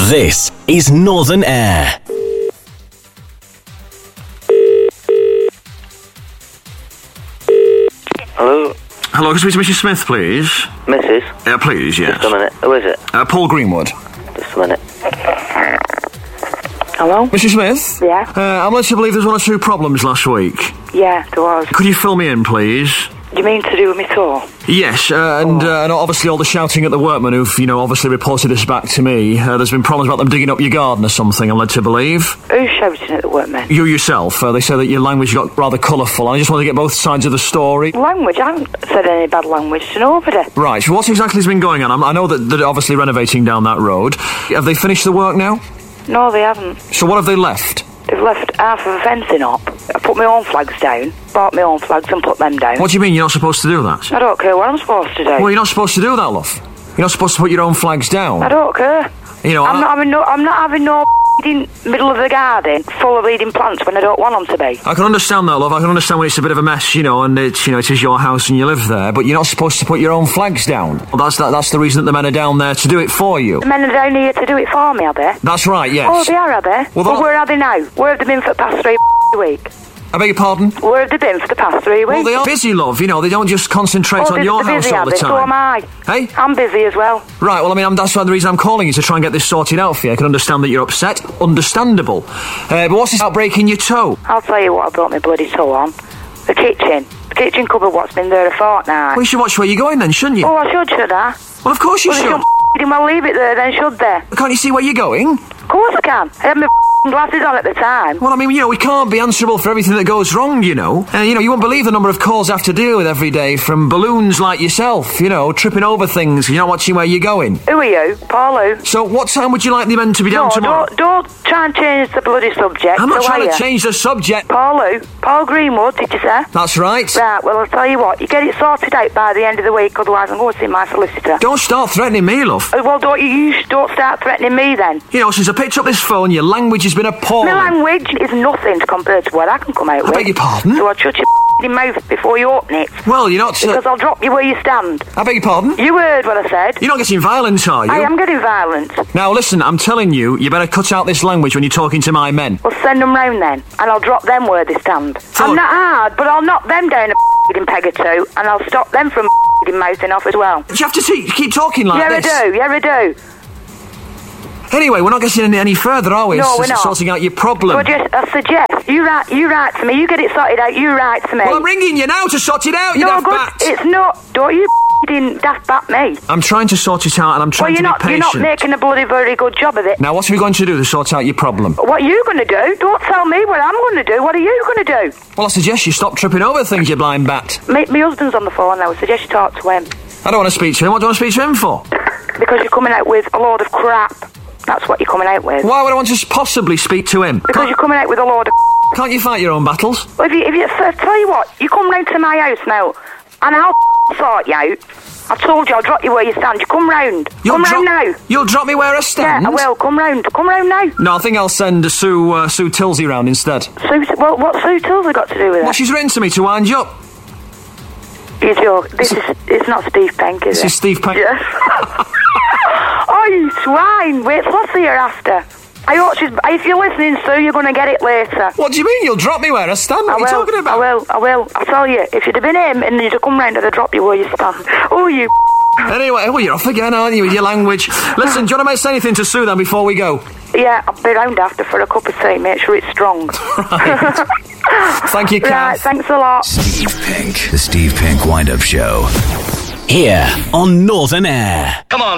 This is Northern Air. Hello? Hello, can I speak to Mrs. Smith, please? Mrs.? Please, yes. Just a minute. Who is it? Paul Greenwood. Just a minute. Hello? Mrs. Smith? Yeah? I'm led to believe there's one or two problems last week. Yeah, there was. Could you fill me in, please? You mean to do with me tour? Yes, and obviously all the shouting at the workmen who've, obviously reported this back to me. There's been problems about them digging up your garden or something, I'm led to believe. Who's shouting at the workmen? You yourself. They say that your language got rather colourful, and I just want to get both sides of the story. Language? I haven't said any bad language to nobody. Right, so what exactly has been going on? I know that they're obviously renovating down that road. Have they finished the work now? No, they haven't. So what have they left? They've left half of the fencing up. I put my own flags down, bought my own flags and put them down. What do you mean you're not supposed to do that? I don't care what I'm supposed to do. Well, you're not supposed to do that, love. You're not supposed to put your own flags down. I don't care. I'm not having no middle of the garden full of bleeding plants when I don't want them to be. I can understand that, love. I can understand when it's a bit of a mess, and it's, it is your house and you live there, but you're not supposed to put your own flags down. Well, that's the reason that the men are down there to do it for you. The men are down here to do it for me, are they? That's right, yes. Oh, they are they? Well, where are they now? Where have they been for the past 3 weeks? I beg your pardon? Where have they been for the past 3 weeks? Well, they are busy, love. They don't just concentrate on your house busy, all the time. So am I. Hey? I'm busy as well. Right, well, that's why the reason I'm calling you, to try and get this sorted out for you. I can understand that you're upset. Understandable. But what's this about breaking your toe? I'll tell you what I brought my bloody toe on. The kitchen. The kitchen cupboard what's been there a fortnight. Well, you should watch where you're going then, shouldn't you? Oh, I should I? Well, of course you should. They shouldn't leave it there then, should they? Can't you see where you're going? Of course I can. I had my glasses on at the time. Well, we can't be answerable for everything that goes wrong, you won't believe the number of calls I have to deal with every day from balloons like yourself, tripping over things because you're not watching where you're going. Who are you? Paul who? So what time would you like the men to be down tomorrow? Don't try and change the bloody subject. I'm not trying to change the subject. Paul who? Paul Greenwood, did you say? That's right. Right, well, I'll tell you what. You get it sorted out by the end of the week, otherwise I'm going to see my solicitor. Don't start threatening me, love. Well, don't start threatening me then. Since I picked up this phone, your language has been appalling. My language is nothing compared to what I can come out with. I beg your pardon? So I'll shut your mouth before you open it. Well, you're not... Because I'll drop you where you stand. I beg your pardon? You heard what I said. You're not getting violent, are you? I am getting violent. Now, listen, I'm telling you, you better cut out this language when you're talking to my men. Well, send them round then, and I'll drop them where they stand. I'm not hard, but I'll knock them down a peg or two, and I'll stop them from mouthing off as well. Do you have to keep talking like this? Yeah, I do. Anyway, we're not getting any further, are we? No, we're not. Sorting out your problem. I suggest you write to me. You get it sorted out. You write to me. Well, I'm ringing you now to sort it out. You daft bat. It's not. Don't you didn't daft bat me. I'm trying to sort it out, and I'm trying to be patient. You're not making a bloody very good job of it. Now, what are we going to do to sort out your problem? What are you going to do? Don't tell me what I'm going to do. What are you going to do? Well, I suggest you stop tripping over things, you blind bat. My husband's on the phone now. I suggest you talk to him. I don't want to speak to him. What do you want to speak to him for? Because you're coming out with a load of crap. That's what you're coming out with. Why would I want to possibly speak to him? Because you're coming out with a load of... Can't you fight your own battles? Well, if tell you what, you come round to my house now, and I'll sort you out. I told you I'll drop you where you stand. You come round. Come round now. You'll drop me where I stand? Yeah, I will. Come round. Come round now. No, I think I'll send Sue Tilsey round instead. Well, what's Sue Tilsey got to do with it? Well, she's written to me to wind you up. It's not Steve Penk, is it? This is Steve Penk. Yes. Oh, you swine. Wait, what's the year after? If you're listening, Sue, you're going to get it later. What do you mean? You'll drop me where I stand? What are you talking about? I will. I tell you, if you'd have been him and you'd have come round, I'd have dropped you where you stand. Oh, you... Anyway, you're off again, aren't you, with your language? Listen, do you want to say anything to Sue then before we go? Yeah, I'll be round after for a cup of tea. Make sure it's strong. Right. Thank you, Kath. Right, thanks a lot. Steve Pink, the Steve Pink Wind-Up Show. Here on Northern Air. Come on.